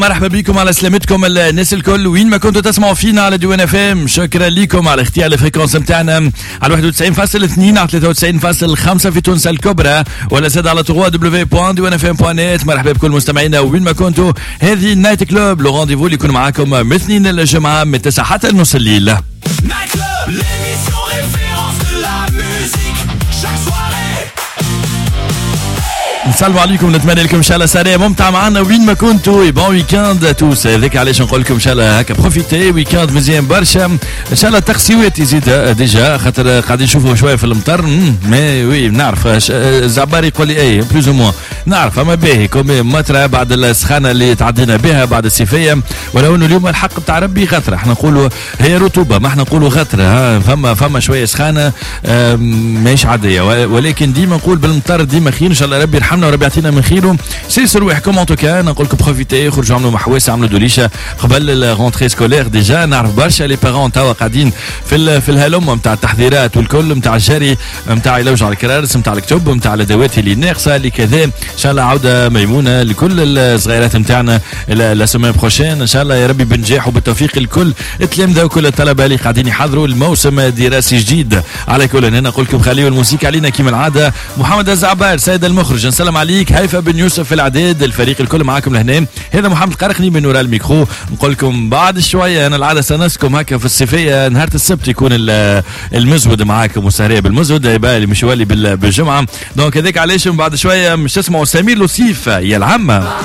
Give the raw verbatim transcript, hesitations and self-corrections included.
مرحبا بكم على سلامتكم الناس الكل وين ما كنتوا تسمعوا فينا على ديوان اف ام. شكرا لكم على اختيار الفريكونس نتاعنا على واحد وتسعين فاصلة اثنين على ثلاثة وتسعين فاصلة خمسة في تونس الكبرى ولا زاد على دبليو دبليو دبليو دوت ديوان اف ام دوت نت. مرحبا بكل مستمعينا وين ما كنتوا. هذه نايت كلوب لو رونديفو اللي يكون معاكم من اثنين الجمعة من تسعة حتى نص الليل. Night Club, l'émission référence de la musique, chaque soirée. نسلم عليكم نتمنى لكم ان شاء الله سنه ممتعه معنا وين ما كنتوا. اي بون ويكاند توس. هذاك علاش نقول لكم ان شاء الله هكا بروفيتي ويكاند مزيان برشا ان شاء الله. التقسيوات يزيد ديجا خاطر قاعدين نشوفوا شويه في المطر مي وي نعرف الزعبار يقول لي اي بلوز او موا نعرف اما باهي كومي مطره بعد السخانه اللي تعدينا بها بعد الصيفيه. ولو انه اليوم الحق بتاع ربي غثره احنا نقولوا هي رطوبه ما احنا نقولوا غثره ها فما فما شويه سخانه ماهيش عاديه ولكن ديما نقول بالمطر ديما خير ان شاء الله ربي يرحمنا وربي يعطينا من خيره. سيروا روحكم ان توكا نقول لكم بروفيتي خرجوا عملوا محواس عملوا دوليشه قبل الرونتري سكولير. ديجا نعرف برشا لي بارون توا قاعدين في في الهلم نتاع التحضيرات والكل نتاع الجري نتاع يلوج على الكرارس نتاع الكتب نتاع الادوات اللي ناقصه اللي كذا. ان شاء الله عوده ميمونه لكل الصغيرات نتاعنا لا سيمين بروشين ان شاء الله يا ربي بنجاح وبالتوفيق الكل التلامذه وكل الطلبه اللي قاعدين يحضروا الموسم الدراسي الجديد. على كل هنا نقول لكم خليوا الموسيقى علينا كما العاده. محمد الزعبار سيد المخرج نسلم عليك. هيفا بن يوسف في العداد الفريق الكل معاكم لهنا. هذا محمد القرقني من وراء الميكرو. نقول لكم بعد شويه انا العاده سنسكم هكا في الصيفيه نهار السبت يكون المزود معاكم وسهريه بالمزود يبقى اللي مش يولي بالجمعه. دونك هذاك علاش من بعد شويه مش تسمعوا سمير لوسيف يا العمه.